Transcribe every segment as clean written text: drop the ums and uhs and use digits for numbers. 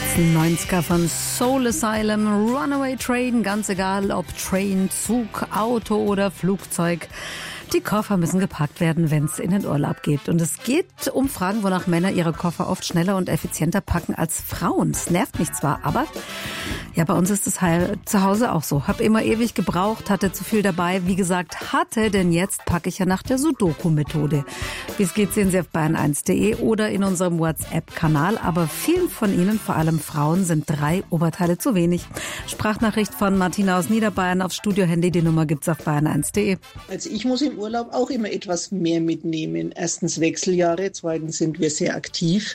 90er von Soul Asylum, Runaway Train, ganz egal ob Train, Zug, Auto oder Flugzeug. Die Koffer müssen gepackt werden, wenn es in den Urlaub geht. Und es geht um Fragen, wonach Männer ihre Koffer oft schneller und effizienter packen als Frauen. Es nervt mich zwar, aber ja, bei uns ist es zu Hause auch so. Hab immer ewig gebraucht, hatte zu viel dabei. Wie gesagt, denn jetzt packe ich ja nach der Sudoku-Methode. Wie es geht, sehen Sie auf bayern1.de oder in unserem WhatsApp-Kanal. Aber vielen von Ihnen, vor allem Frauen, sind 3 Oberteile zu wenig. Sprachnachricht von Martina aus Niederbayern aufs Studio-Handy. Die Nummer gibt's auf bayern1.de. Also ich muss im Urlaub auch immer etwas mehr mitnehmen. Erstens Wechseljahre, zweitens sind wir sehr aktiv.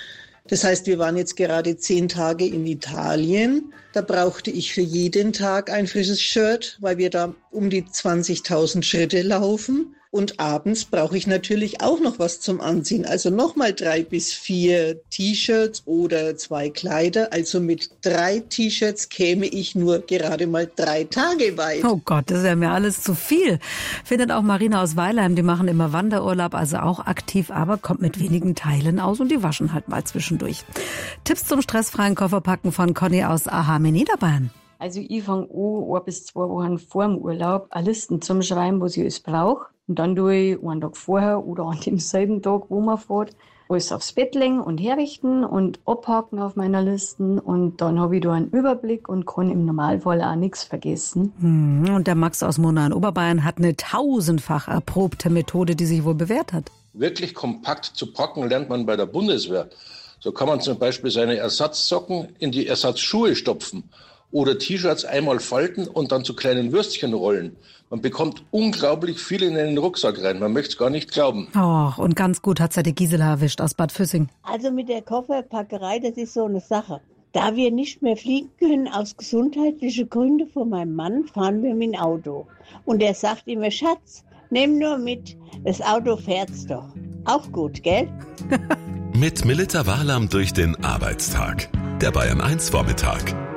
Das heißt, wir waren jetzt gerade 10 Tage in Italien. Da brauchte ich für jeden Tag ein frisches Shirt, weil wir da um die 20.000 Schritte laufen. Und abends brauche ich natürlich auch noch was zum Anziehen. Also nochmal 3 bis 4 T-Shirts oder 2 Kleider. Also mit 3 T-Shirts käme ich nur gerade mal 3 Tage weit. Oh Gott, das ist ja mir alles zu viel. Findet auch Marina aus Weilheim, die machen immer Wanderurlaub, also auch aktiv, aber kommt mit wenigen Teilen aus und die waschen halt mal zwischendurch. Tipps zum stressfreien Kofferpacken von Conny aus Aham in Niederbayern. Also ich fange an, 1 bis 2 Wochen vor dem Urlaub eine Listen zum Schreiben, was ich alles brauche. Und dann tue ich einen Tag vorher oder an demselben Tag, wo man fährt, alles aufs Bett legen und herrichten und abhaken auf meiner Listen. Und dann habe ich da einen Überblick und kann im Normalfall auch nichts vergessen. Und der Max aus Murnau in Oberbayern hat eine 1000-fach erprobte Methode, die sich wohl bewährt hat. Wirklich kompakt zu packen lernt man bei der Bundeswehr. So kann man zum Beispiel seine Ersatzsocken in die Ersatzschuhe stopfen oder T-Shirts einmal falten und dann zu kleinen Würstchen rollen. Man bekommt unglaublich viel in den Rucksack rein. Man möchte es gar nicht glauben. Oh, und ganz gut hat's ja die Gisela erwischt aus Bad Füssing. Also mit der Kofferpackerei, das ist so eine Sache. Da wir nicht mehr fliegen können aus gesundheitlichen Gründen von meinem Mann, fahren wir mit dem Auto. Und er sagt immer, Schatz, nimm nur mit, das Auto fährt's doch. Auch gut, gell? Mit Melita Wahlam durch den Arbeitstag. Der Bayern 1 Vormittag.